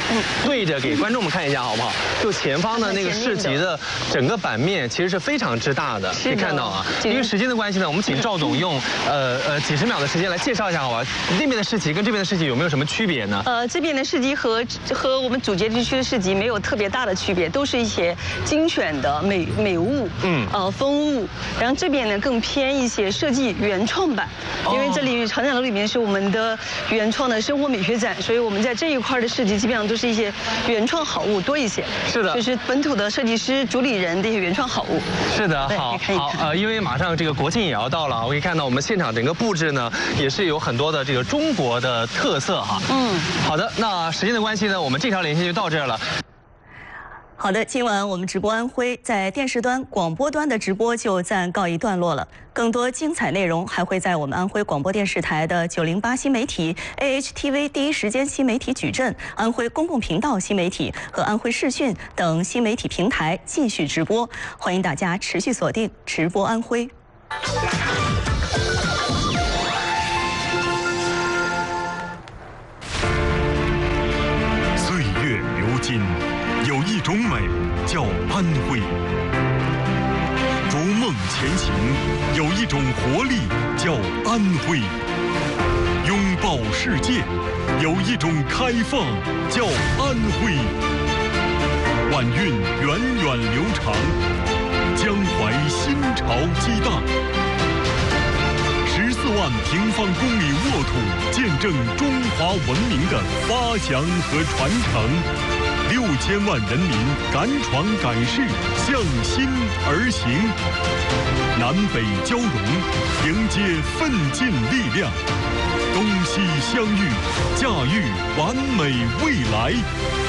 对着给观众们看一下好不好？就前方的那个市集的整个版面其实是非常之大的，可以看到啊。因为时间的关系呢，我们请赵总用几十秒的时间来介绍一下好吧？那边的市集跟这边的市集有没有什么区别呢？ 这边的市集和我们主街地区的市集没有特别大的区别，都是一些精选的美物，风物。然后这边呢更偏一些设计原创版，因为这里长展楼里面是我们的原创的生活美学展，所以我们在这一块的市集基本上都是一些原创好物多一些。是的，就是本土的设计师、主理人这些原创好物。是的， 好，因为马上这个国庆也要到了，我可以看到我们现场整个布置呢也是有很多的这个中国的特色哈。好的，那时间的关系呢，我们这条连线就到这儿了。 好的，今晚我们直播安徽，在电视端、广播端的直播就暂告一段落了。更多精彩内容还会在我们安徽广播电视台的908新媒体、AHTV 第一时间新媒体矩阵、安徽公共频道新媒体和安徽视讯等新媒体平台继续直播，欢迎大家持续锁定直播安徽。 岁月流金。有一种美叫安徽，逐梦前行；有一种活力叫安徽，拥抱世界；有一种开放叫安徽。晚运源远流长，江淮新潮激荡。14万平方公里沃土，见证中华文明的发祥和传承。6000万人民敢闯敢试，向心而行，南北交融，迎接奋进力量，东西相遇，驾驭完美未来。